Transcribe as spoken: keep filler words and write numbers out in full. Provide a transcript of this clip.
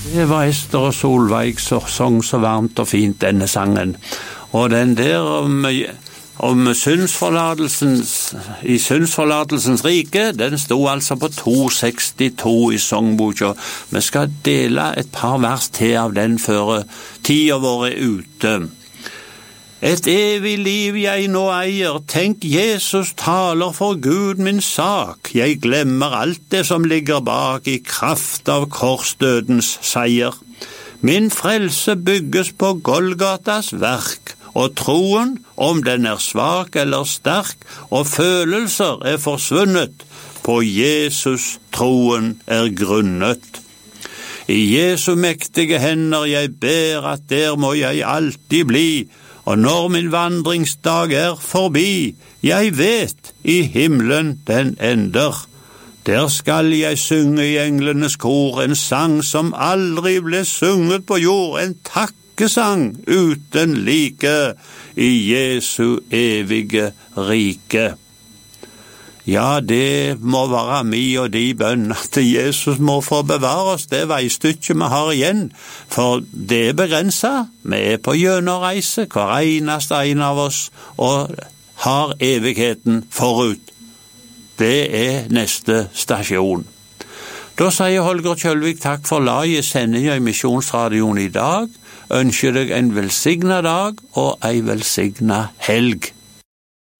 Det var Ester og Solveig som sang så varmt og fint denne sangen. Og den der om, om syndsforlatelsens, i syndsforlatelsens rike, den stod altså på to sekstito i sangboka. Vi skal dele et par vers til av den før tida vår er ute. Et evig liv jeg nå eier, tenk Jesus taler for Gud min sak. Jeg glemmer alt det som ligger bak i kraft av korsdødens seier. Min frelse bygges på Golgatas verk, og troen, om den er svak eller sterk, og følelser er forsvunnet, på Jesus troen er grunnet. I Jesu mektige hender jeg ber at der må jeg alltid bli, og når min vandringsdag er forbi, jeg vet i himmelen den ender. Der skal jeg synge i englenes kor en sang som aldri ble sunget på jord, en takkesang uten like i Jesu evige rike. Ja, det må være mi og de bønn at Jesus må få bevare oss det veistykket vi har igjen, for det er begrenset. Vi er på gjennomreise, hver eneste en av oss, og har evigheten forut. Det er neste stasjon. Da sier Holger Kjølvik takk for laget sendingen i Misjonsradioen i dag, ønsker deg en velsignet dag og en velsignet helg.